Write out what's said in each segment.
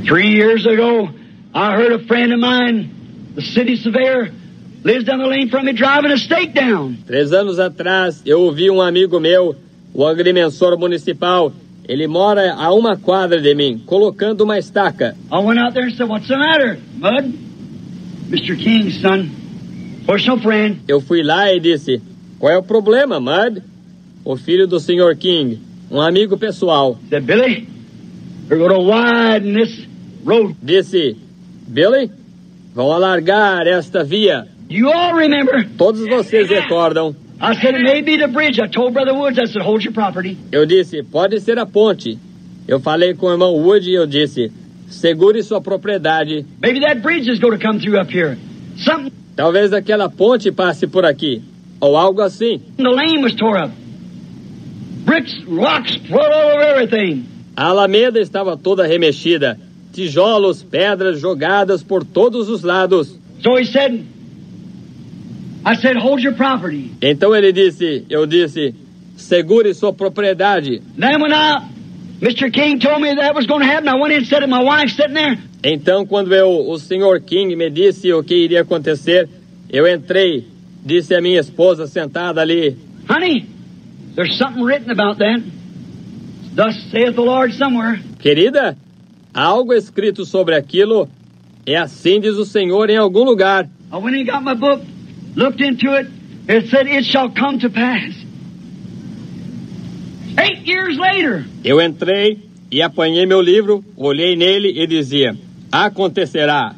3 years ago, I heard a friend of mine, the city surveyor, lives down the lane from me driving a stake down. 3 anos atrás, eu ouvi um amigo meu, o agrimensor municipal. Ele mora a 1 quadra de mim, colocando uma estaca. I went out there and said, "What's the matter, Mud?" Mr. King's son, personal friend. Eu fui lá e disse, qual é o problema, Mud? O filho do Sr. King, um amigo pessoal. Said, "Billy, we're going to widen this road." Disse, Billy, vão alargar esta via. You all remember. Todos vocês recordam. I said, "It may be the bridge." I told Brother Woods, I said, "Hold your property." Eu disse, pode ser a ponte. Eu falei com o irmão Wood e eu disse, segure sua propriedade. Maybe that bridge is going to come through up here. Something. Talvez aquela ponte passe por aqui. Ou algo assim. The lane was tore up. Bricks, rocks, all over everything. A alameda estava toda remexida. Tijolos, pedras jogadas por todos os lados. So he said, I said, "Hold your property." Então eu disse, segure sua propriedade. Then when Mr. King told me that was going to happen, I went in and said to my wife sitting there. Então quando o Sr. King me disse o que iria acontecer, eu entrei, disse a minha esposa sentada ali. Honey, there's something written about that. Thus saith the Lord somewhere. Querida, há algo escrito sobre aquilo. É assim diz o Senhor em algum lugar. I went and got my book, looked into it. It said, "It shall come to pass." 8 years later. Eu entrei e apanhei meu livro, olhei nele e dizia, acontecerá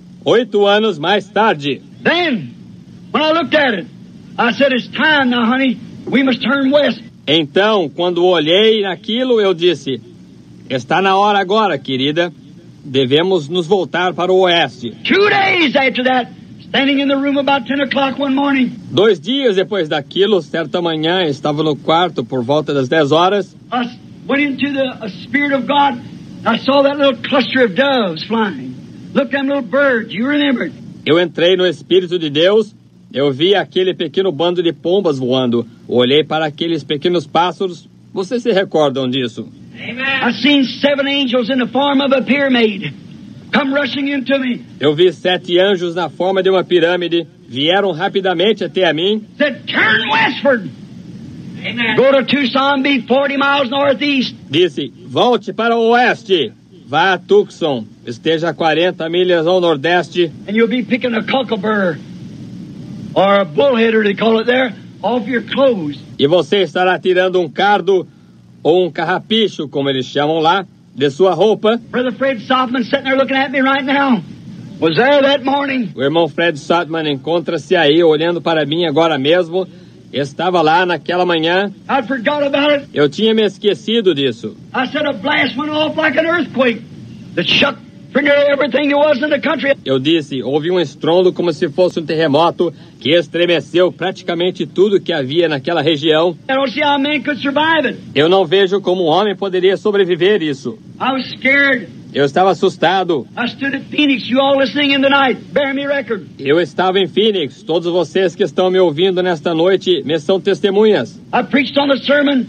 8 anos mais tarde. Then, when I looked at it, I said, "It's time now, honey. We must turn west." Então, quando olhei naquilo, eu disse, está na hora agora, querida. Devemos nos voltar para o oeste. 2 days after that, standing in the room about 10 o'clock one morning. 2 dias depois daquilo, certa manhã, estava no quarto por volta das 10 horas. I went into the Spirit of God. I saw that little cluster of doves flying. Look, them little birds. You remember it. Eu entrei no Espírito de Deus. Eu vi aquele pequeno bando de pombas voando. Olhei para aqueles pequenos pássaros. Vocês se recordam disso? I seen 7 angels in the form of a pyramid come rushing into me. Eu vi 7 anjos na forma de uma pirâmide. Vieram rapidamente até a mim. Said, "Turn westward. Amen. Go to Tucson, be 40 miles northeast." Disse, volte para o oeste. Vá a Tucson. Esteja a 40 milhas ao nordeste. And you'll be picking a cockleburr or a bullheader, they call it there, off your clothes. E você estará tirando um cardo ou um carrapicho, como eles chamam lá, de sua roupa. Brother Fred Softman sitting there looking at me right now. Was there that morning. O irmão Fred Softman encontra-se aí, olhando para mim agora mesmo. Estava lá naquela manhã. I forgot about it. Eu tinha me esquecido disso. I said a blast went off like an earthquake that shook nearly everything there was in the country. Eu disse, houve um estrondo como se fosse um terremoto que estremeceu praticamente tudo que havia naquela região. I don't see how man could survive it. Eu não vejo como um homem poderia sobreviver isso. I was scared. Eu estava assustado. I stood at Phoenix, you all listening in tonight. Bear me record. Eu estava em Phoenix. Todos vocês que estão me ouvindo nesta noite me são testemunhas. I preached on the sermon,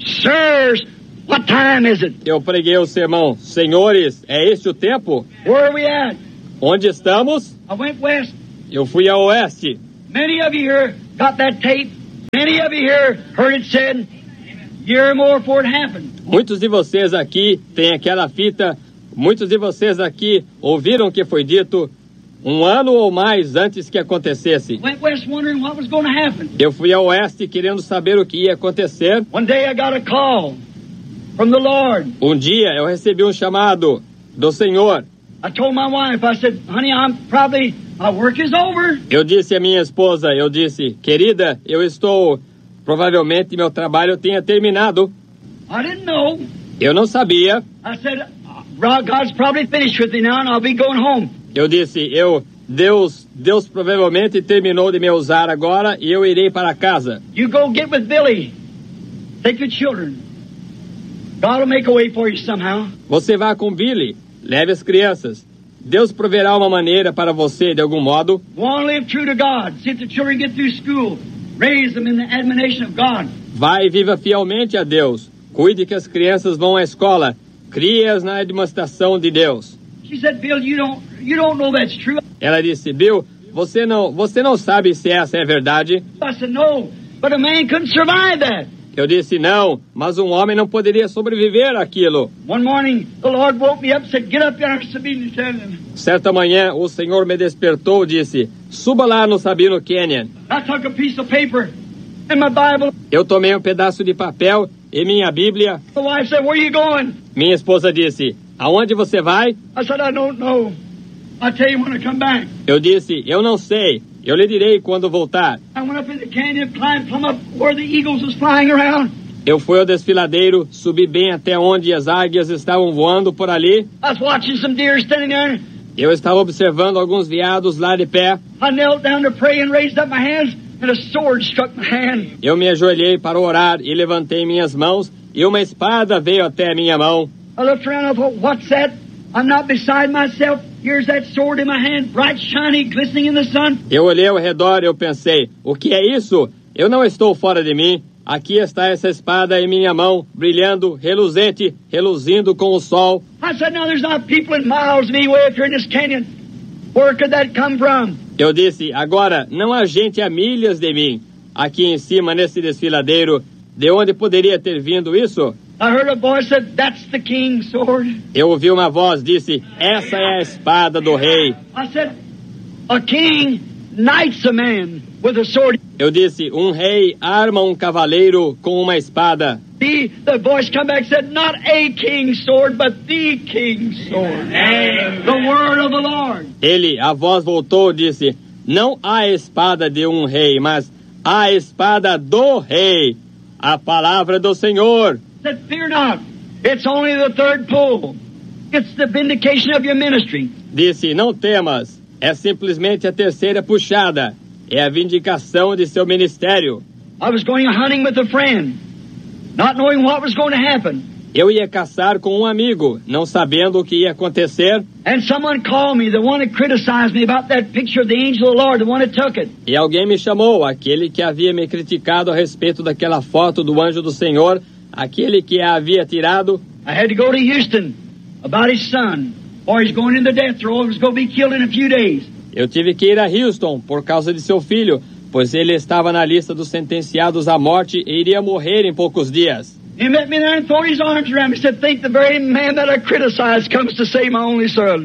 "Sirs, what time is it?" Eu preguei o sermão, senhores, é este o tempo? Where are we at? Onde estamos? I went west. Eu fui a oeste. Many of you here got that tape. Many of you here heard it said, year or more before it happened. Muitos de vocês aqui têm aquela fita. Muitos de vocês aqui ouviram o que foi dito 1 ano ou mais antes que acontecesse. Went west wondering what was going to happen. Eu fui ao oeste querendo saber o que ia acontecer. One day I got a call from the Lord. Um dia eu recebi um chamado do Senhor. I told my wife, I said, "Honey, my work is over." Eu disse à minha esposa, querida, provavelmente meu trabalho tenha terminado. I didn't know. Eu não sabia. I said, "God's probably finished with me now and I'll be going home." Eu disse, Deus provavelmente terminou de me usar agora e eu irei para casa. You go get with Billy. Take your children. God will make a way for you somehow. Você vá com Billy, leve as crianças. Deus proverá uma maneira para você de algum modo. Go on, live true to God. See if the children get through school. Raise them in the admonition of God. Vai e viva fielmente a Deus. Cuide que as crianças vão à escola. Crie-as na demonstração de Deus. She said, Bill, you don't know that's true. Ela disse, Bill, você não sabe se essa é verdade. I said, no, but a man couldn't survive that. Eu disse, não, mas um homem não poderia sobreviver àquilo. One morning, the Lord woke me up and said, get up there, Sabine Canyon. Certa manhã, o Senhor me despertou e disse, suba lá no Sabino Canyon. I took a piece of paper and my Bible. Eu tomei um pedaço de papel e minha Bíblia. The wife said, where are you going? Minha esposa disse, aonde você vai? I said, I don't know. I'll tell you when I come back. Eu disse, eu não sei. Eu lhe direi quando voltar. I went up in the canyon, climbed plumb up where the eagles was flying around. Eu fui ao desfiladeiro, subi bem até onde as águias estavam voando por ali. I was watching some deer standing there. Eu estava observando alguns veados lá de pé. I knelt down to pray and raised up my hands, and a sword struck my hand. Eu me ajoelhei para orar e levantei minhas mãos, e uma espada veio até a minha mão. I looked around and I thought, what's that? I'm not beside myself. Here's that sword in my hand, bright, shiny, glistening in the sun. Eu olhei ao redor e eu pensei, o que é isso? Eu não estou fora de mim. Aqui está essa espada em minha mão, brilhando, reluzente, reluzindo com o sol. I said, now there's not people in miles of me way up here in this canyon. Where could that come from? Eu disse, agora, não há gente a milhas de mim. Aqui em cima, nesse desfiladeiro, de onde poderia ter vindo isso? I heard a voice said, that's the king's sword. Eu ouvi uma voz, disse, essa é a espada do rei. I said, a king knights a man with a sword. Eu disse, um rei arma um cavaleiro com uma espada. The voice come back and said, not a king's sword, but the king's sword. The word of the Lord. A voz voltou e disse, não a espada de um rei, mas a espada do rei. A palavra do Senhor. Said, fear not. It's only the third pull. It's the vindication of your ministry. Disse, não temas. É simplesmente a terceira puxada. É a vindicação de seu ministério. I was going hunting with a friend, not knowing what was going to happen. Eu ia caçar com um amigo, não sabendo o que ia acontecer. And someone called me, the one that criticized me about that picture of the angel of the Lord, the one that took it. E alguém me chamou, aquele que havia me criticado a respeito daquela foto do anjo do Senhor, aquele que a havia tirado. I had to go to Houston about his son, or he's going into death row, he's going to be killed in a few days. Eu tive que ir a Houston por causa de seu filho, pois ele estava na lista dos sentenciados à morte e iria morrer em poucos dias. He met me there and threw his arms around me. He said, think the very man that I criticized comes to save my only son.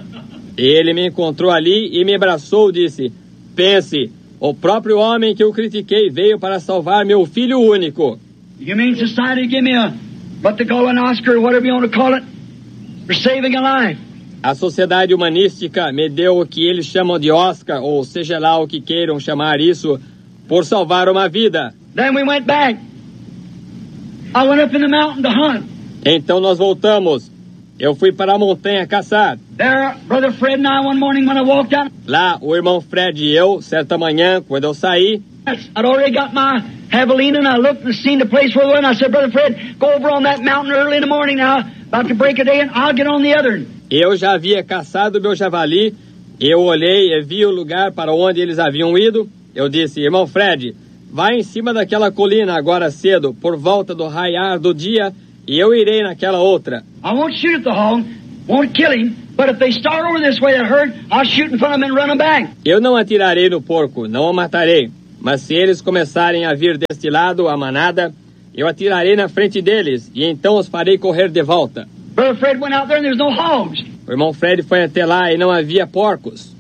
E ele me encontrou ali e me abraçou e disse, pense, o próprio homem que eu critiquei veio para salvar meu filho único. The Humane Society give me what they call an Oscar, or whatever you want to call it, for saving a life. A Sociedade Humanística me deu o que eles chamam de Oscar, ou seja lá o que queiram chamar isso, por salvar uma vida. Then we went back. I went up in the mountain to hunt. Então nós voltamos. Eu fui para a montanha caçar. There, Brother Fred and I, one morning when I walked out, Lá, o irmão Fred e eu, certa manhã, quando eu saí, I'd already got my javelina and I looked and seen the place where we went. I said, Brother Fred, go over on that mountain early in the morning now, about to break a day, and I'll get on the other. eu já havia caçado meu javali. Eu olhei e vi o lugar para onde eles haviam ido. Eu disse, irmão Fred, vai em cima daquela colina agora cedo, por volta do raiar do dia, e eu irei naquela outra. I won't shoot at the hog, won't kill him, but if they start over this way that herd, I'll shoot in front of them and run them back. Eu não atirarei no porco, não o matarei. Mas se eles começarem a vir deste lado, a manada, eu atirarei na frente deles, e então os farei correr de volta. Brother Fred went out there and there's no hogs. O irmão Fred foi até lá e não havia porcos.